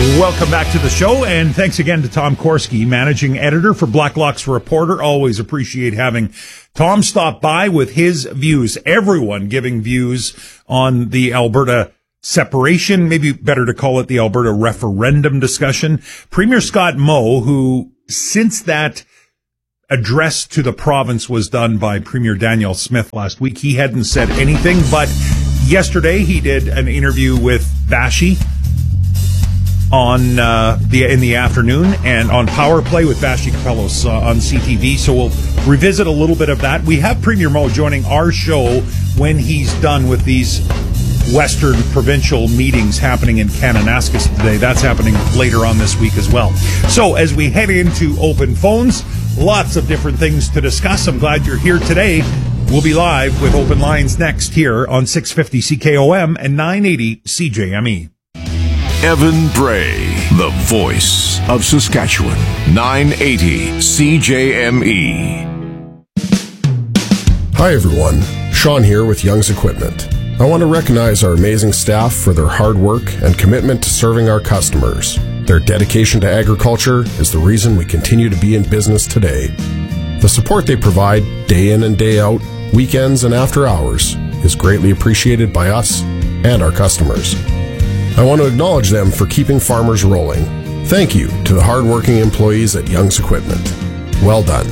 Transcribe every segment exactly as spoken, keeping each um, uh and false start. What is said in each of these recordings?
Welcome back to the show, and thanks again to Tom Korski, managing editor for Blacklock's Reporter. Always appreciate having Tom stop by with his views. Everyone giving views on the Alberta separation, maybe better to call it the Alberta referendum discussion. Premier Scott Moe, who since that address to the province was done by Premier Danielle Smith last week, he hadn't said anything, but yesterday he did an interview with Vashi on uh, the in the afternoon, and on Power Play with Vashi Kapelos uh, on C T V. So we'll revisit a little bit of that. We have Premier Moe joining our show when he's done with these Western provincial meetings happening in Kananaskis today. That's happening later on this week as well. So as we head into open phones, lots of different things to discuss. I'm glad you're here today. We'll be live with Open Lines next here on six fifty C K O M and nine eighty C J M E. Evan Bray, the voice of Saskatchewan, nine eighty C J M E. Hi everyone, Sean here with Young's Equipment. I want to recognize our amazing staff for their hard work and commitment to serving our customers. Their dedication to agriculture is the reason we continue to be in business today. The support they provide day in and day out, weekends and after hours, is greatly appreciated by us and our customers. I want to acknowledge them for keeping farmers rolling. Thank you to the hardworking employees at Young's Equipment. Well done.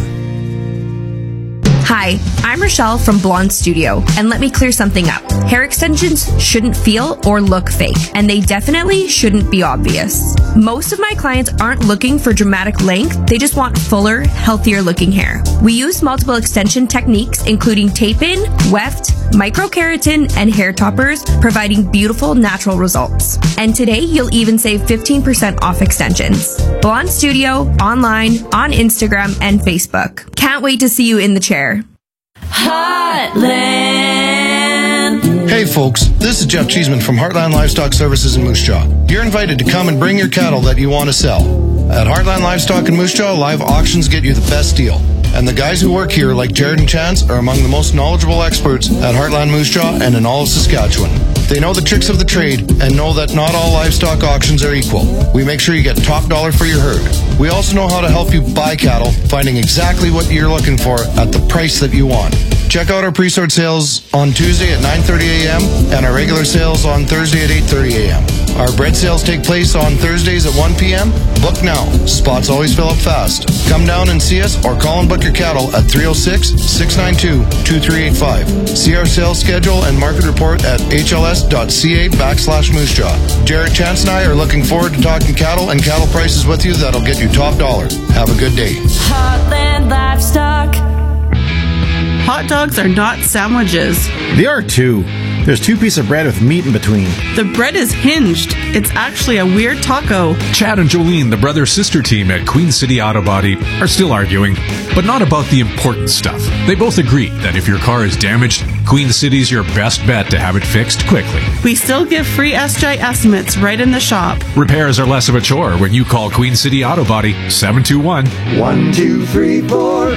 Hi, I'm Rochelle from Blonde Studio, and let me clear something up. Hair extensions shouldn't feel or look fake, and they definitely shouldn't be obvious. Most of my clients aren't looking for dramatic length, they just want fuller, healthier looking hair. We use multiple extension techniques, including tape-in, weft, microkeratin, and hair toppers, providing beautiful natural results. And today, you'll even save fifteen percent off extensions. Blonde Studio, online, on Instagram, and Facebook. Can't wait to see you in the chair. Heartland. Hey folks, this is Jeff Cheeseman from Heartland Livestock Services in Moose Jaw. You're invited to come and bring your cattle that you want to sell. At Heartland Livestock in Moose Jaw, live auctions get you the best deal. And the guys who work here, like Jared and Chance, are among the most knowledgeable experts at Heartland Moose Jaw and in all of Saskatchewan. They know the tricks of the trade and know that not all livestock auctions are equal. We make sure you get top dollar for your herd. We also know how to help you buy cattle, finding exactly what you're looking for at the price that you want. Check out our pre-sort sales on Tuesday at nine thirty a.m. and our regular sales on Thursday at eight thirty a.m. Our bread sales take place on Thursdays at one p.m. Book now. Spots always fill up fast. Come down and see us or call and book your cattle at three oh six, six nine two, two three eight five. See our sales schedule and market report at hls.ca backslash moose jaw. Jared, Chance, and I are looking forward to talking cattle and cattle prices with you that'll get you top dollar. Have a good day. Heartland Livestock. Hot dogs are not sandwiches. They are too. There's two pieces of bread with meat in between. The bread is hinged. It's actually a weird taco. Chad and Jolene, the brother-sister team at Queen City Auto Body, are still arguing, but not about the important stuff. They both agree that if your car is damaged, Queen City's your best bet to have it fixed quickly. We still give free S J estimates right in the shop. Repairs are less of a chore when you call Queen City Auto Body seven two one, one two three four.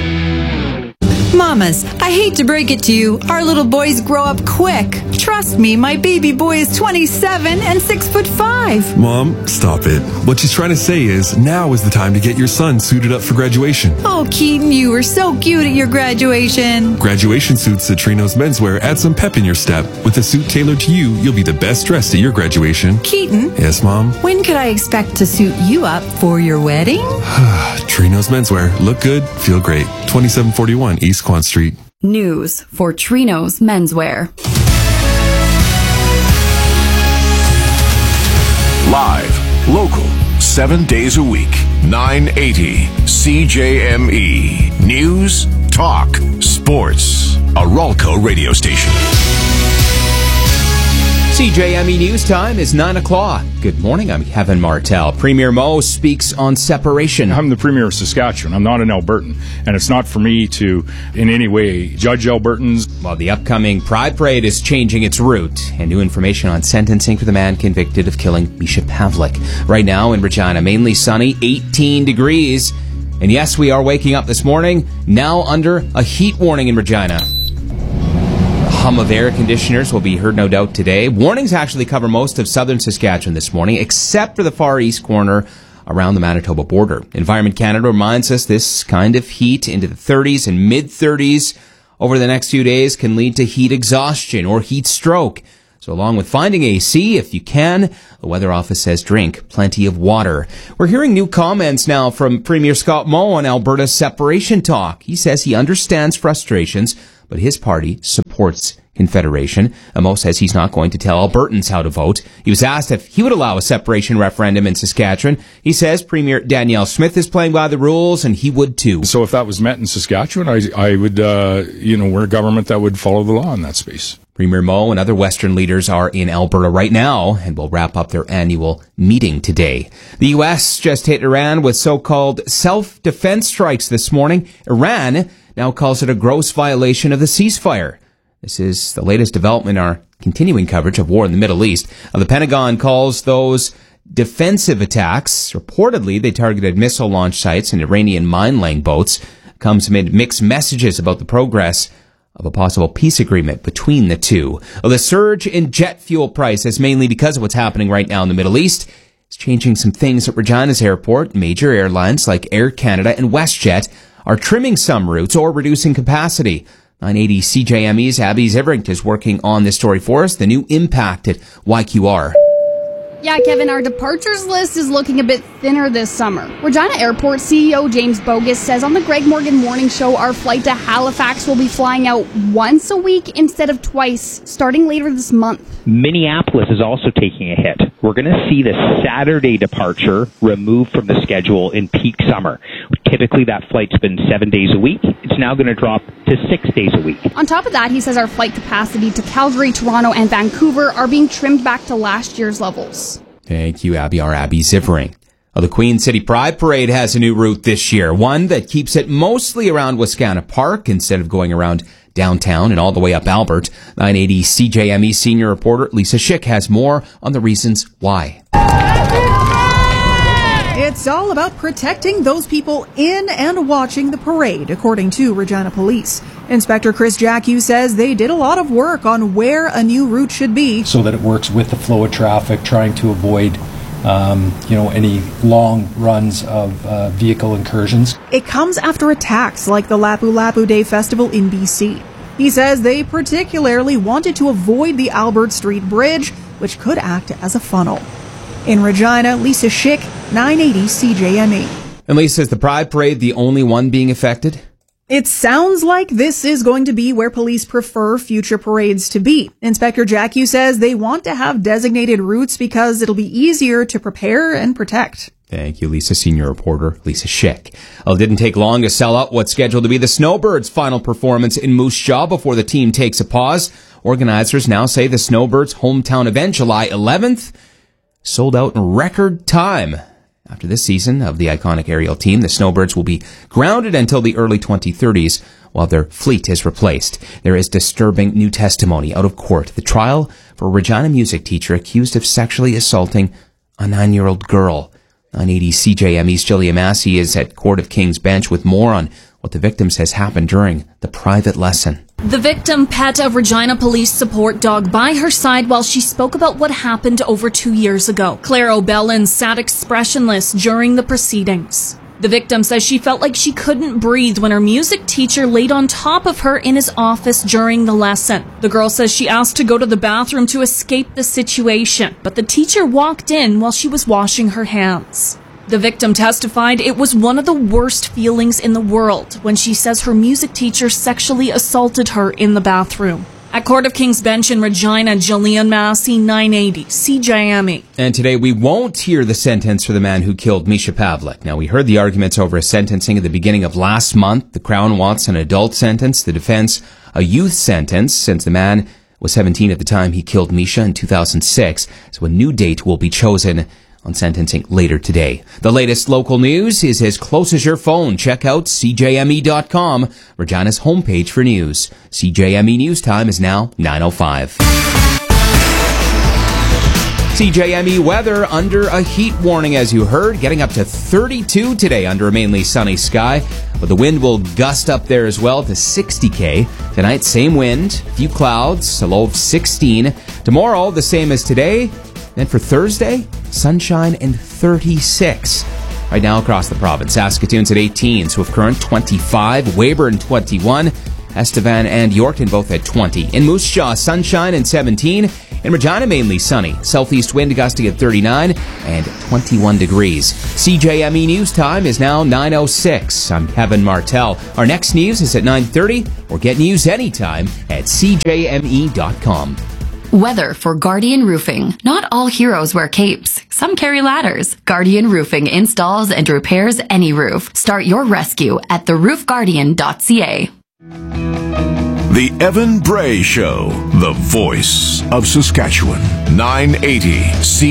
Mamas, I hate to break it to you, our little boys grow up quick. Trust me, my baby boy is twenty-seven and six foot five. Mom, stop it. What she's trying to say is, now is the time to get your son suited up for graduation. Oh, Keaton, you were so cute at your graduation. Graduation suits at Trino's Menswear add some pep in your step. With a suit tailored to you, you'll be the best dressed at your graduation. Keaton? Yes, Mom? When could I expect to suit you up for your wedding? Trino's Menswear. Look good, feel great. twenty-seven forty-one East Quan Street. News for Trino's Menswear. Live, local, seven days a week. nine eighty C J M E. News, talk, sports. A Ralco radio station. C J M E News Time is nine o'clock. Good morning, I'm Kevin Martell. Premier Moe speaks on separation. I'm the Premier of Saskatchewan. I'm not an Albertan. And it's not for me to, in any way, judge Albertans. While the upcoming Pride Parade is changing its route, and new information on sentencing for the man convicted of killing Misha Pavlik. Right now in Regina, mainly sunny, eighteen degrees. And yes, we are waking up this morning, now under a heat warning in Regina. hum of air conditioners will be heard no doubt today. Warnings actually cover most of southern Saskatchewan this morning, except for the far east corner around the Manitoba border. Environment Canada reminds us this kind of heat into the thirties and mid-thirties over the next few days can lead to heat exhaustion or heat stroke. So along with finding A C, if you can, the weather office says drink plenty of water. We're hearing new comments now from Premier Scott Moe on Alberta's separation talk. He says he understands frustrations, but his party supports Confederation. Moe says he's not going to tell Albertans how to vote. He was asked if he would allow a separation referendum in Saskatchewan. He says Premier Danielle Smith is playing by the rules, and he would too. So if that was met in Saskatchewan, I, I would, uh, you know, we're a government that would follow the law in that space. Premier Moe and other Western leaders are in Alberta right now and will wrap up their annual meeting today. The U S just hit Iran with so-called self-defense strikes this morning. Iran now calls it a gross violation of the ceasefire. This is the latest development in our continuing coverage of war in the Middle East. Uh, the Pentagon calls those defensive attacks. Reportedly, they targeted missile launch sites and Iranian mine-laying boats. Comes amid mixed messages about the progress of a possible peace agreement between the two. Well, the surge in jet fuel prices, mainly because of what's happening right now in the Middle East, is changing some things at Regina's airport. Major airlines like Air Canada and WestJet are trimming some routes or reducing capacity. nine eighty C J M E's Abby Ziveringt is working on this story for us. The new impact at Y Q R. Yeah, Kevin, our departures list is looking a bit thinner this summer. Regina Airport C E O James Bogus says on the Greg Morgan Morning Show our flight to Halifax will be flying out once a week instead of twice, starting later this month. Minneapolis is also taking a hit. We're going to see the Saturday departure removed from the schedule in peak summer. Typically, that flight's been seven days a week. It's now going to drop to six days a week. On top of that, he says our flight capacity to Calgary, Toronto, and Vancouver are being trimmed back to last year's levels. Thank you, Abby. Our Abby Zivering. Well, the Queen City Pride Parade has a new route this year, one that keeps it mostly around Wascana Park instead of going around downtown and all the way up Albert. nine eighty C J M E senior reporter Lisa Schick has more on the reasons why. It's all about protecting those people in and watching the parade, according to Regina Police. Inspector Chris Jacque says they did a lot of work on where a new route should be, so that it works with the flow of traffic, trying to avoid Um, you know, any long runs of uh, vehicle incursions. It comes after attacks like the Lapu Lapu Day Festival in B C. He says they particularly wanted to avoid the Albert Street Bridge, which could act as a funnel. In Regina, Lisa Schick, nine eighty C J M E. And Lisa, is the Pride Parade the only one being affected? It sounds like this is going to be where police prefer future parades to be. Inspector Jacque says they want to have designated routes because it'll be easier to prepare and protect. Thank you, Lisa. Senior reporter Lisa Schick. Well, it didn't take long to sell out what's scheduled to be the Snowbirds' final performance in Moose Jaw before the team takes a pause. Organizers now say the Snowbirds' hometown event, July eleventh, sold out in record time. After this season of the iconic aerial team, the Snowbirds will be grounded until the early twenty thirties while their fleet is replaced. There is disturbing new testimony out of court. The trial for a Regina music teacher accused of sexually assaulting a nine-year-old girl. nine eighty C J M E's Jillian Massey is at Court of King's Bench with more on what the victim says happened during the private lesson. The victim pet a Regina Police support dog by her side while she spoke about what happened over two years ago. Claire O'Bellin sat expressionless during the proceedings. The victim says she felt like she couldn't breathe when her music teacher laid on top of her in his office during the lesson. The girl says she asked to go to the bathroom to escape the situation, but the teacher walked in while she was washing her hands. The victim testified it was one of the worst feelings in the world when she says her music teacher sexually assaulted her in the bathroom. At Court of King's Bench in Regina, Jillian Massey, nine eighty C J M E. And today we won't hear the sentence for the man who killed Misha Pavlik. Now, we heard the arguments over his sentencing at the beginning of last month. The Crown wants an adult sentence, the defense a youth sentence, since the man was seventeen at the time he killed Misha in two thousand six. So a new date will be chosen on sentencing later today. The latest local news is as close as your phone. Check out C J M E dot com, Regina's homepage for news. C J M E News Time is now nine oh five. C J M E weather under a heat warning, as you heard, getting up to thirty-two today under a mainly sunny sky. But the wind will gust up there as well to sixty K. Tonight, same wind, few clouds, a low of sixteen. Tomorrow, the same as today. Then for Thursday, sunshine and thirty-six. Right now across the province, Saskatoon's at eighteen, Swift Current twenty-five, Weyburn twenty-one, Estevan and Yorkton both at twenty. In Moose Jaw, sunshine and seventeen. In Regina, mainly sunny. Southeast wind gusting at thirty-nine and twenty-one degrees. C J M E News time is now nine oh six. I'm Kevin Martell. Our next news is at nine thirty, or get news anytime at c j m e dot com. Weather for Guardian Roofing. Not all heroes wear capes. Some carry ladders. Guardian Roofing installs and repairs any roof. Start your rescue at the roof guardian dot c a. The Evan Bray Show, the voice of Saskatchewan. nine eighty C